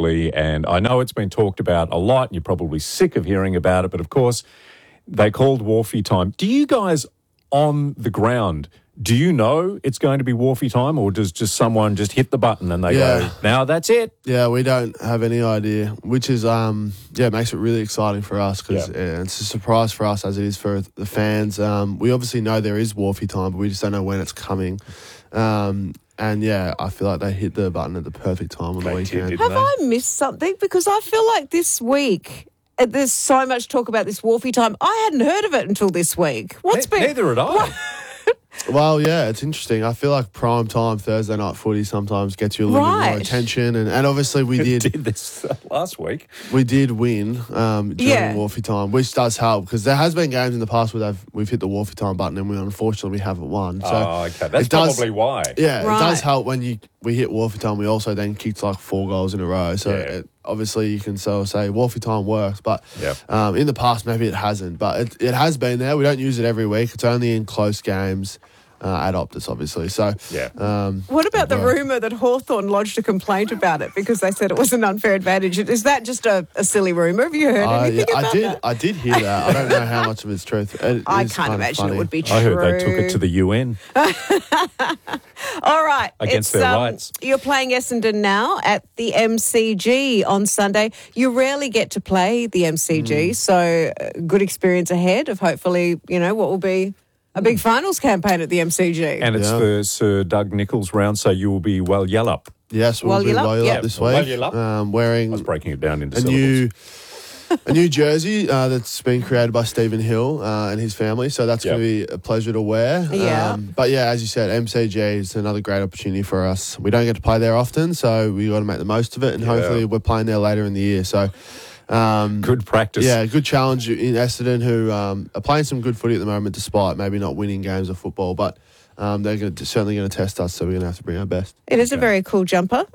recently, and I know it's been talked about a lot, and you're probably sick of hearing about it, but of course, they called Wharfie time. Do you guys on the ground, do you know it's going to be Wharfie time, or does just someone just hit the button and they go, now that's it? Yeah, we don't have any idea, which is, makes it really exciting for us because it's a surprise for us as it is for the fans. We obviously know there is Wharfie time, but we just don't know when it's coming. And I feel like they hit the button at the perfect time on the weekend. Have I missed something? Because I feel like this week there's so much talk about this Wharfie time. I hadn't heard of it until this week. Neither had I. Well, yeah, it's interesting. I feel like prime time Thursday night footy sometimes gets you a little bit more attention. And obviously we did this last week. We did win during Wharfie time, which does help because there has been games in the past where we've hit the Wharfie time button and unfortunately we haven't won. So okay. That's probably why. Yeah, it does help when we hit Wharfie time. We also then kicked like 4 goals in a row. So obviously you can say Wharfie time works, but in the past maybe it hasn't. But it has been there. We don't use it every week. It's only in close games. At Optus, obviously. So, what about the rumour that Hawthorn lodged a complaint about it because they said it was an unfair advantage? Is that just a silly rumour? Have you heard anything about that? I did hear that. I don't know how much of it's truth. I can't imagine it would be true. I heard they took it to the UN. All right. Against their rights. You're playing Essendon now at the MCG on Sunday. You rarely get to play the MCG, so good experience ahead of hopefully, what will be a big finals campaign at the MCG. And it's the Sir Doug Nicholls round, so you will be well yell up. Yes, we'll be well yell up this week. Well yell up. Wearing I was breaking it down into syllables. A new jersey that's been created by Stephen Hill and his family, so that's going to be a pleasure to wear. But as you said, MCG is another great opportunity for us. We don't get to play there often, so we got to make the most of it, and hopefully we're playing there later in the year. So good practice. Yeah, good challenge in Essendon, who are playing some good footy at the moment, despite maybe not winning games of football. But they're certainly going to test us, so we're going to have to bring our best. It is a very cool jumper.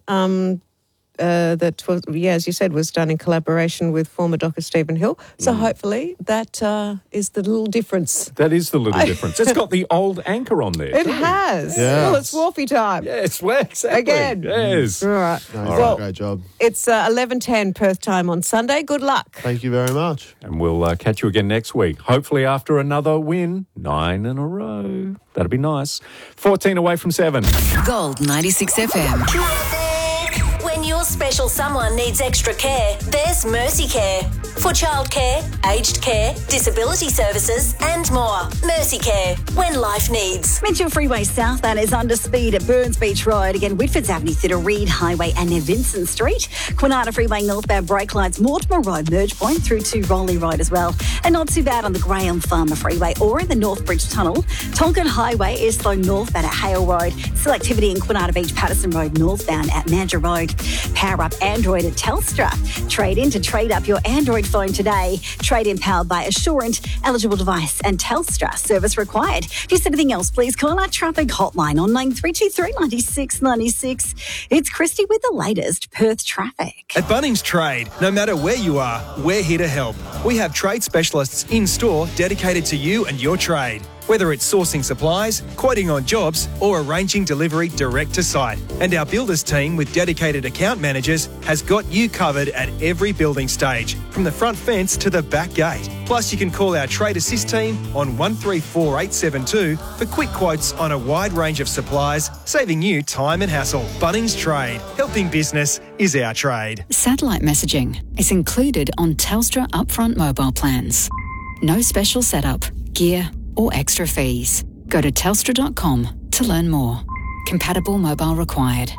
That was, as you said, was done in collaboration with former Docker Stephen Hill. So hopefully that is the little difference. That is the little difference. It's got the old anchor on there. It has. Yeah. Well, it's Wharfie time. Yes, well, exactly. Again. Yes. All right. No, great job. It's 11:10 Perth time on Sunday. Good luck. Thank you very much. And we'll catch you again next week, hopefully after another win. 9 in a row. That'd be nice. 14 away from 7. Gold 96 FM. When your special someone needs extra care, there's Mercy Care. For childcare, aged care, disability services and more. Mercy Care, when life needs. Mitchell Freeway southbound is under speed at Burns Beach Road. Again, Whitfords Avenue through to Reed Highway and near Vincent Street. Quinata Freeway northbound brake lights, Mortimer Road, Merge Point through to Rowley Road as well. And not too bad on the Graham Farmer Freeway or in the Northbridge Tunnel. Tonkin Highway is slow northbound at Hale Road. Still activity in Quinata Beach, Patterson Road northbound at Mandurah Road. Power up Android at Telstra. Trade in to trade up your Android phone today. Trade in powered by Assurant, eligible device and Telstra. Service required. If you see anything else, please call our traffic hotline on 9323 96 96. It's Christy with the latest Perth traffic. At Bunnings Trade, no matter where you are, we're here to help. We have trade specialists in store dedicated to you and your trade. Whether it's sourcing supplies, quoting on jobs, or arranging delivery direct to site. And our builders team with dedicated account managers has got you covered at every building stage, from the front fence to the back gate. Plus, you can call our Trade Assist team on 134872 for quick quotes on a wide range of supplies, saving you time and hassle. Bunnings Trade. Helping business is our trade. Satellite messaging is included on Telstra upfront mobile plans. No special setup, gear, or extra fees. Go to telstra.com to learn more. Compatible mobile required.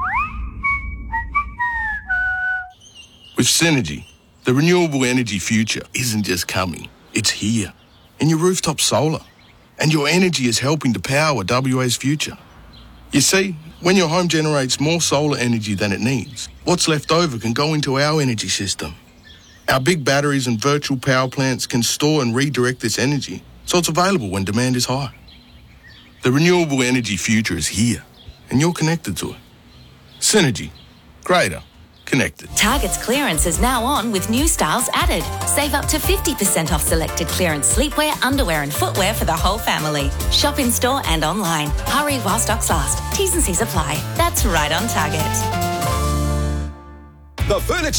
With Synergy, the renewable energy future isn't just coming, it's here. In your rooftop solar. And your energy is helping to power WA's future. You see, when your home generates more solar energy than it needs, what's left over can go into our energy system. Our big batteries and virtual power plants can store and redirect this energy so it's available when demand is high. The renewable energy future is here, and you're connected to it. Synergy. Greater. Connected. Target's clearance is now on with new styles added. Save up to 50% off selected clearance sleepwear, underwear and footwear for the whole family. Shop in store and online. Hurry while stocks last. T's and C's apply. That's right on Target. The Furniture